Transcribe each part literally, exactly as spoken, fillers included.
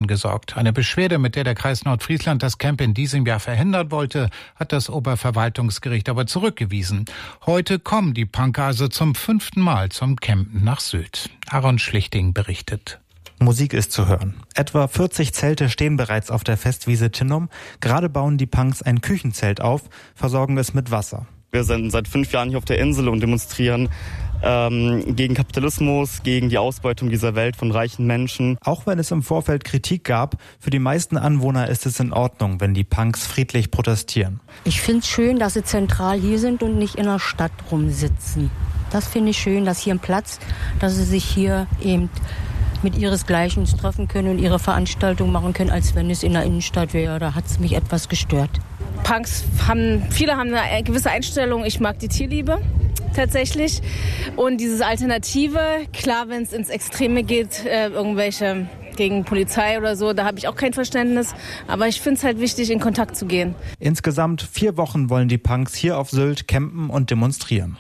gesorgt. Eine Beschwerde, mit der der Kreis Nordfriesland das Camp in diesem Jahr verhindern wollte, hat das Oberverwaltungsgericht aber zurückgewiesen. Heute kommen die Punker also zum fünften Mal zum Campen nach Sylt. Aaron Schlichting berichtet. Musik ist zu hören. Etwa vierzig Zelte stehen bereits auf der Festwiese Tinnum. Gerade bauen die Punks ein Küchenzelt auf, versorgen es mit Wasser. Wir sind seit fünf Jahren hier auf der Insel und demonstrieren ähm, gegen Kapitalismus, gegen die Ausbeutung dieser Welt von reichen Menschen. Auch wenn es im Vorfeld Kritik gab, für die meisten Anwohner ist es in Ordnung, wenn die Punks friedlich protestieren. Ich finde es schön, dass sie zentral hier sind und nicht in der Stadt rumsitzen. Das finde ich schön, dass hier ein Platz, dass sie sich hier eben mit ihresgleichen treffen können und ihre Veranstaltung machen können, als wenn es in der Innenstadt wäre. Da hat es mich etwas gestört. Punks haben, viele haben eine gewisse Einstellung, ich mag die Tierliebe tatsächlich. Und dieses Alternative, klar, wenn es ins Extreme geht, äh, irgendwelche gegen Polizei oder so, da habe ich auch kein Verständnis. Aber ich finde es halt wichtig, in Kontakt zu gehen. Insgesamt vier Wochen wollen die Punks hier auf Sylt campen und demonstrieren.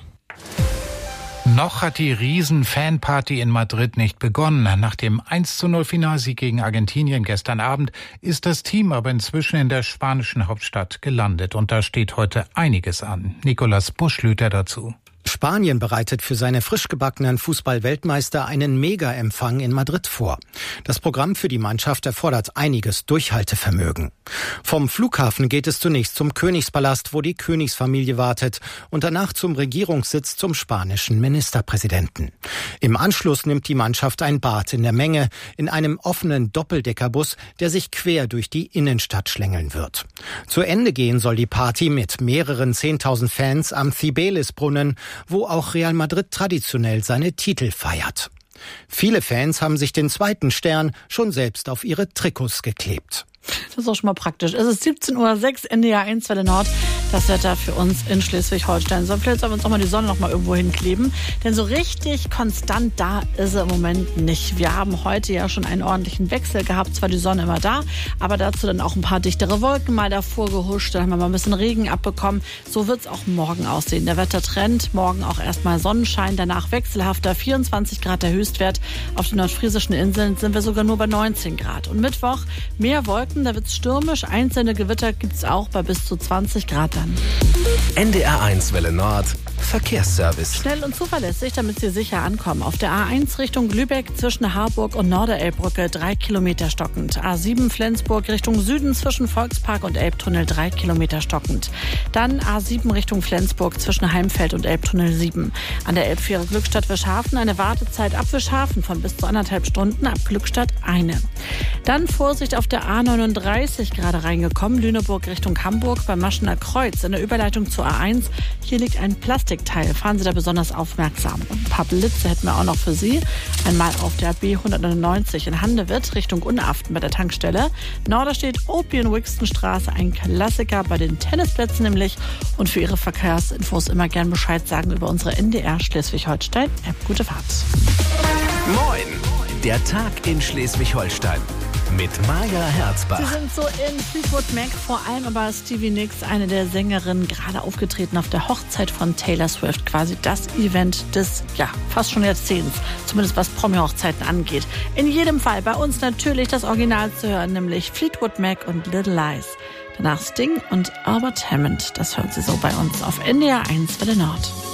Noch hat die Riesen-Fanparty in Madrid nicht begonnen. Nach dem eins zu null Finalsieg gegen Argentinien gestern Abend ist das Team aber inzwischen in der spanischen Hauptstadt gelandet. Und da steht heute einiges an. Nicolas Buschlüter dazu. Spanien bereitet für seine frisch gebackenen Fußball-Weltmeister einen Mega-Empfang in Madrid vor. Das Programm für die Mannschaft erfordert einiges Durchhaltevermögen. Vom Flughafen geht es zunächst zum Königspalast, wo die Königsfamilie wartet, und danach zum Regierungssitz zum spanischen Ministerpräsidenten. Im Anschluss nimmt die Mannschaft ein Bad in der Menge in einem offenen Doppeldeckerbus, der sich quer durch die Innenstadt schlängeln wird. Zu Ende gehen soll die Party mit mehreren zehntausend Fans am Cibeles-Brunnen, wo auch Real Madrid traditionell seine Titel feiert. Viele Fans haben sich den zweiten Stern schon selbst auf ihre Trikots geklebt. Das ist auch schon mal praktisch. Es ist siebzehn Uhr sechs, N D R eins Welle Nord. Das Wetter für uns in Schleswig-Holstein. So, vielleicht sollen wir uns auch mal die Sonne noch mal irgendwo hinkleben. Denn so richtig konstant da ist sie im Moment nicht. Wir haben heute ja schon einen ordentlichen Wechsel gehabt. Zwar die Sonne immer da, aber dazu dann auch ein paar dichtere Wolken mal davor gehuscht. Dann haben wir mal ein bisschen Regen abbekommen. So wird es auch morgen aussehen. Der Wettertrend, morgen auch erstmal Sonnenschein, danach wechselhafter. vierundzwanzig Grad der Höchstwert. Auf den nordfriesischen Inseln sind wir sogar nur bei neunzehn Grad. Und Mittwoch mehr Wolken, da wird es stürmisch. Einzelne Gewitter gibt es auch bei bis zu zwanzig Grad dann. N D R eins Welle Nord, Verkehrsservice. Schnell und zuverlässig, damit Sie sicher ankommen. Auf der A eins Richtung Lübeck zwischen Harburg und Norderelbbrücke drei Kilometer stockend. A sieben Flensburg Richtung Süden zwischen Volkspark und Elbtunnel drei Kilometer stockend. Dann A sieben Richtung Flensburg zwischen Heimfeld und Elbtunnel sieben. An der Elbfähre Glückstadt-Wischhafen eine Wartezeit ab Wischhafen von bis zu anderthalb Stunden, ab Glückstadt eine. Dann Vorsicht auf der A neununddreißig gerade reingekommen, Lüneburg Richtung Hamburg beim Maschener Kreuz in der Überleitung zur A eins. Hier liegt ein Plastikteil. Fahren Sie da besonders aufmerksam. Und ein paar Blitze hätten wir auch noch für Sie. Einmal auf der B hundertneunundneunzig in Handewitt Richtung Unaften bei der Tankstelle. Norderstedt Opien-Wixton-Straße, ein Klassiker bei den Tennisplätzen nämlich. Und für Ihre Verkehrsinfos immer gern Bescheid sagen über unsere N D R Schleswig-Holstein-App. Gute Fahrt. Moin, der Tag in Schleswig-Holstein. Mit Maja Herzbach. Sie sind so in Fleetwood Mac, vor allem aber Stevie Nicks, eine der Sängerinnen, gerade aufgetreten auf der Hochzeit von Taylor Swift. Quasi das Event des, ja, fast schon Jahrzehnts. Zumindest was Promi-Hochzeiten angeht. In jedem Fall bei uns natürlich das Original zu hören, nämlich Fleetwood Mac und Little Lies. Danach Sting und Albert Hammond. Das hören Sie so bei uns auf N D R eins Welle Nord.